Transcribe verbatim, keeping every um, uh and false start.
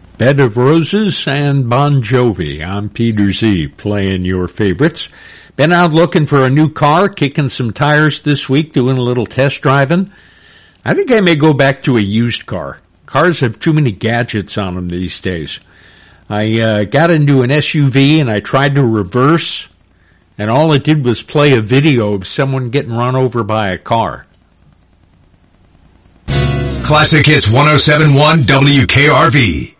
Bed of Roses and Bon Jovi. I'm Peter Z, playing your favorites. Been out looking for a new car, kicking some tires this week, doing a little test driving. I think I may go back to a used car. Cars have too many gadgets on them these days. I uh, got into an S U V and I tried to reverse, and all it did was play a video of someone getting run over by a car. Classic Hits one oh seven point one W K R V.